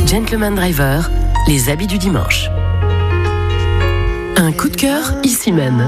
Gentleman Driver, les habits du dimanche. Un coup de cœur ici même.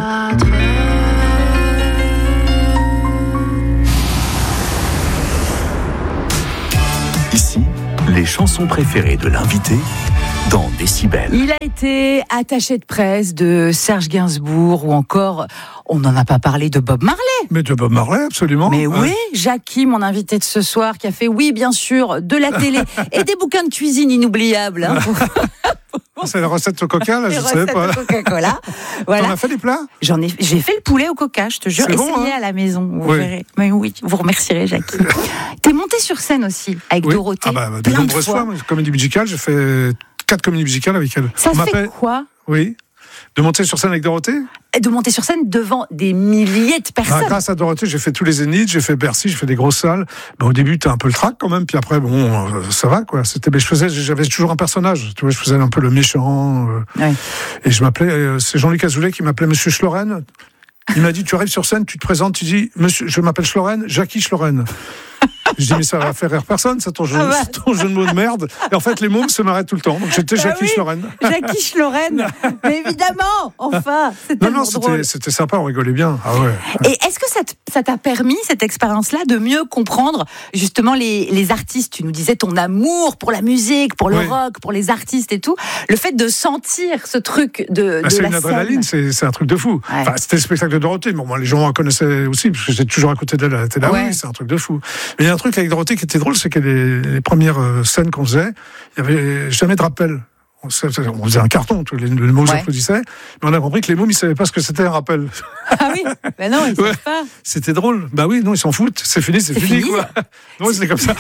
Ici, les chansons préférées de l'invité dans Décibel. Il a été attaché de presse de Serge Gainsbourg ou encore, on n'en a pas parlé, de Bob Marley. Mais de Bob Marley, absolument. Mais oui, Jackie, mon invité de ce soir, qui a fait, oui, bien sûr, de la télé et des bouquins de cuisine inoubliables. Hein, c'est la recette au coca, là, je ne savais pas. Coca-Cola. Voilà. T'en as fait des plats ? J'ai fait le poulet au coca, je te jure. C'est bon, essayez hein ? À la maison, vous verrez. Mais oui, vous remercierez, Jackie. T'es monté sur scène aussi, avec Dorothée. Ah bah, de nombreuses fois. Comédie musicale, j'ai fait 4 comédies musicales avec elle. Ça fait quoi ? Oui. De monter sur scène avec Dorothée ? De monter sur scène devant des milliers de personnes. Grâce à Dorothée, j'ai fait tous les Zéniths, j'ai fait Bercy, j'ai fait des grosses salles. Bon, au début, t'as un peu le trac quand même, puis après, bon, ça va, quoi. J'avais toujours un personnage, tu vois, je faisais un peu le méchant. Ouais. Et je m'appelais, c'est Jean-Luc Azoulay qui m'appelait Monsieur Schloren. Il m'a dit, tu arrives sur scène, tu te présentes, tu dis, Monsieur, je m'appelle Schloren, Jackie Schloren. Je dis, mais ça va faire rire personne, c'est ton jeu de mots de merde. Et en fait, les mômes se marraient tout le temps. Donc j'étais Jackie Schloren. Jackie Schloren, mais évidemment, enfin, c'était drôle. C'était sympa, on rigolait bien. Ah ouais. Et est-ce que ça t'a permis, cette expérience-là, de mieux comprendre justement les artistes ? Tu nous disais ton amour pour la musique, pour le rock, pour les artistes et tout. Le fait de sentir ce truc de c'est la une scène. adrénaline, c'est un truc de fou. Ouais. Enfin, c'était le spectacle de Dorothée, mais moi, les gens en connaissaient aussi, parce que j'étais toujours à côté d'elle. Elle était là, oui, c'est un truc de fou. Mais il y a un truc avec Dorothée qui était drôle, c'est que les premières scènes qu'on faisait, il n'y avait jamais de rappel. On faisait un carton, les mômes applaudissaient, mais on a compris que les mômes, ils ne savaient pas ce que c'était un rappel. Ah oui, mais non, ils ne savent pas. C'était drôle. Bah oui, non, ils s'en foutent. C'est fini, c'est fini, quoi. Non, c'était comme ça.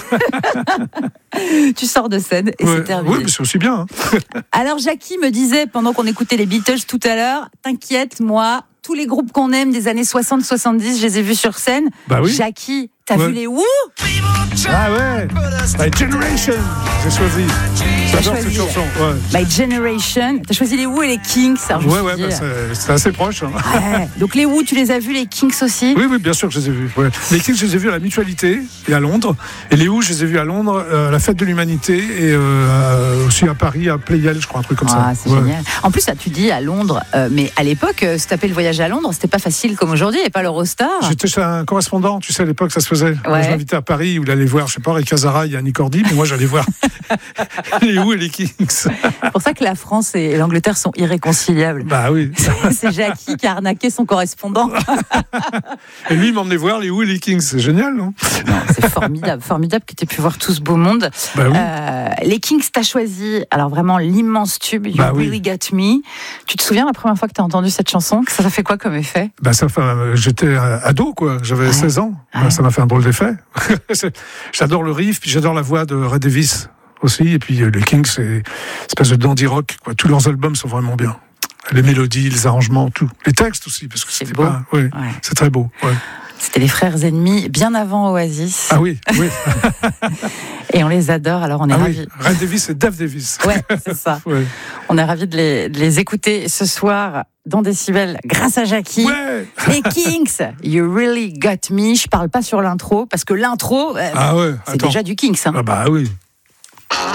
Tu sors de scène et c'est terminé. Oui, mais c'est aussi bien. Hein. Alors, Jackie me disait, pendant qu'on écoutait les Beatles tout à l'heure, t'inquiète, moi, tous les groupes qu'on aime des années 60-70, je les ai vus sur scène. Bah oui. Jackie, t'as vu les Who ? Ah ouais, My Generation, j'ai choisi. J'adore cette chanson. Ouais. My Generation, t'as choisi les Who et les Kings. C'est assez proche. Hein. Ouais. Donc les Who, tu les as vus, les Kings aussi ? Oui, bien sûr que je les ai vus. Ouais. Les Kings, je les ai vus à la Mutualité et à Londres. Et les Who, je les ai vus à Londres, à la Fête de l'Humanité et aussi à Paris, à Playel, je crois, un truc comme ça. C'est génial. En plus, ça, tu dis à Londres, mais à l'époque, se taper le voyage à Londres, c'était pas facile comme aujourd'hui, il n'y avait pas l'Eurostar. J'étais chez un correspondant, tu sais, à l'époque, ça se faisait. Moi, je m'invitais à Paris, où il allait voir, je sais pas, Ray Casara, Yannick Cordy, mais moi, j'allais voir les Who et les Kings. C'est pour ça que la France et l'Angleterre sont irréconciliables. Bah oui. C'est Jackie qui a arnaqué son correspondant. Et lui, il m'emmenait voir les Who et les Kings. C'est génial, non ? C'est formidable que tu aies pu voir tout ce beau monde. Bah oui. Les Kings, t'as choisi, alors vraiment l'immense tube, You Really Got Me. Tu te souviens la première fois que t'as entendu cette chanson ? Ça t'a fait quoi comme effet ? J'étais ado, quoi. J'avais 16 ans. Ça m'a fait un drôle d'effet. J'adore le riff, puis j'adore la voix de Ray Davies aussi. Et puis les Kings, c'est une espèce de dandy rock, quoi. Tous leurs albums sont vraiment bien. Les mélodies, les arrangements, tout. Les textes aussi, parce que c'était beau. Pas... Oui, c'est très beau. Ouais. C'était les frères ennemis bien avant Oasis. Ah oui. Et on les adore, alors on est ravis. Ray Davies et Dave Davies. Ouais, c'est ça. Ouais. On est ravis de les écouter ce soir dans Décibel grâce à Jackie. Ouais. Les Kings, You Really Got Me. Je parle pas sur l'intro, parce que l'intro, c'est déjà du Kings. Hein. Ah bah oui.